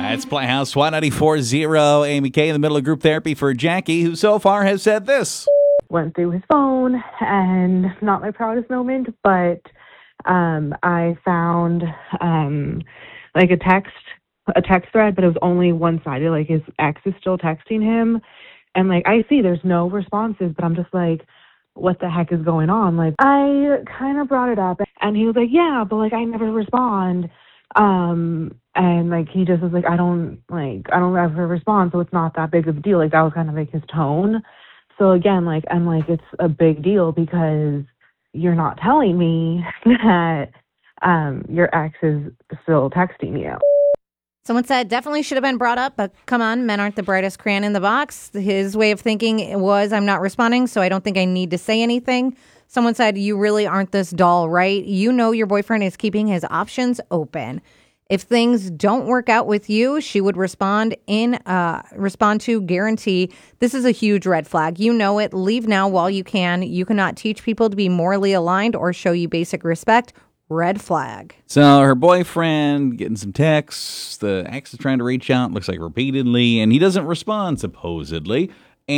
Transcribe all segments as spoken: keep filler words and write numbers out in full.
Uh, it's Playhouse one ninety-four point oh. Amy K in the middle of group therapy for Jackie, who so far has said this. Went through his phone, and not my proudest moment, but um, I found um, like a text, a text thread, but it was only one-sided. Like his ex is still texting him, and like I see there's no responses, but I'm just like, what the heck is going on? Like I kind of brought it up, and he was like, yeah, but like I never respond. Um, and like he just was like, I don't like I don't ever respond, so it's not that big of a deal. Like that was kind of like his tone. So again, like I'm like, it's a big deal because you're not telling me that um your ex is still texting you. Someone said definitely should have been brought up, but come on, men aren't the brightest crayon in the box. His way of thinking was, I'm not responding, so I don't think I need to say anything. Someone said, you really aren't this doll, right? You know your boyfriend is keeping his options open. If things don't work out with you, she would respond in, uh, respond to guarantee. This is a huge red flag. You know it. Leave now while you can. You cannot teach people to be morally aligned or show you basic respect. Red flag. So her boyfriend getting some texts. The ex is trying to reach out, looks like repeatedly, and he doesn't respond, supposedly.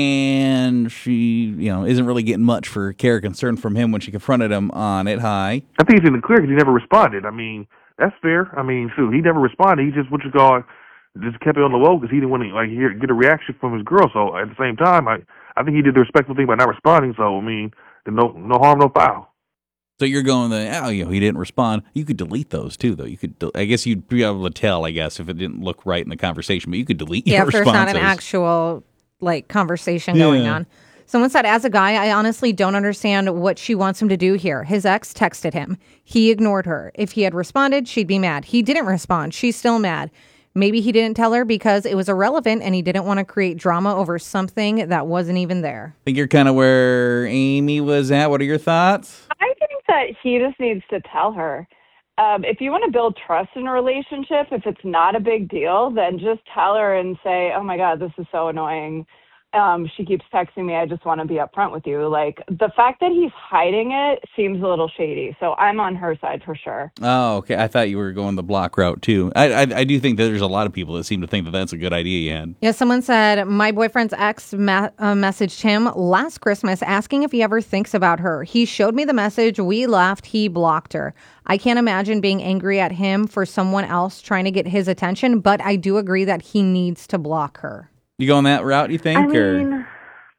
And she, you know, isn't really getting much for care or concern from him when she confronted him on it. Hi. I think he's in the clear because he never responded. I mean, that's fair. I mean, shoot, he never responded. He just, what you call, just kept it on the low because he didn't want to like hear, get a reaction from his girl. So at the same time, I, I think he did the respectful thing by not responding. So I mean, no, no harm, no foul. So you're going the, oh, you know, he didn't respond. You could delete those too, though. You could, I guess you'd be able to tell, I guess, if it didn't look right in the conversation, but you could delete yeah, your if there's responses. not an actual like conversation Yeah. going on. Someone said, as a guy, I honestly don't understand what she wants him to do here. His ex texted him. He ignored her. If he had responded, she'd be mad. He didn't respond. She's still mad. Maybe he didn't tell her because it was irrelevant and he didn't want to create drama over something that wasn't even there. I think you're kind of where Amy was at. What are your thoughts? I think that he just needs to tell her. Um, if you want to build trust in a relationship, if it's not a big deal, then just tell her and say, oh my God, this is so annoying. Um, she keeps texting me. I just want to be upfront with you. Like the fact that he's hiding it seems a little shady. So I'm on her side for sure. Oh, okay. I thought you were going the block route too. I, I, I do think that there's a lot of people that seem to think that that's a good idea you had. Yeah, someone said, my boyfriend's ex ma- uh, messaged him last Christmas asking if he ever thinks about her. He showed me the message. We laughed. He blocked her. I can't imagine being angry at him for someone else trying to get his attention, but I do agree that he needs to block her. You going that route, you think? I or? mean,